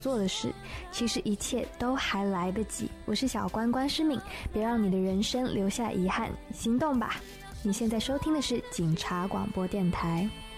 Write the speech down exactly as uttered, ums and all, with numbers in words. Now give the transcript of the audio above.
做的事，其实一切都还来得及。我是小关关诗敏，别让你的人生留下遗憾，行动吧！你现在收听的是警察广播电台。